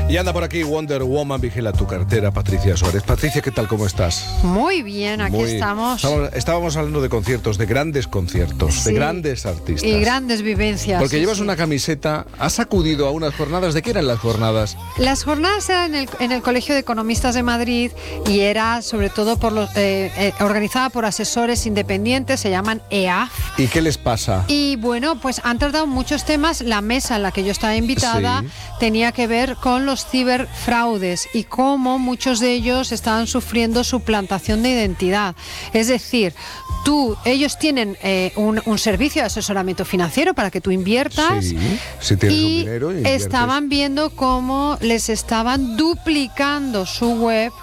Y anda por aquí Wonder Woman, vigila tu cartera, Patricia Suárez. Patricia, ¿qué tal? ¿Cómo estás? Muy bien, aquí estamos. Estábamos hablando de conciertos, de grandes conciertos, Sí. de grandes artistas. Y grandes vivencias. Porque llevas sí. una camiseta, has acudido a unas jornadas. ¿De qué eran las jornadas? Las jornadas eran en el Colegio de Economistas de Madrid y era sobre todo organizada por asesores independientes, se llaman EAF. ¿Y qué les pasa? Y bueno, pues han tratado muchos temas. La mesa en la que yo estaba invitada Sí. tenía que ver con los ciberfraudes y cómo muchos de ellos estaban sufriendo suplantación de identidad. Es decir, ellos tienen un servicio de asesoramiento financiero para que tú inviertas. Sí, si tienes un y dinero y inviertes. estaban viendo cómo les estaban duplicando su web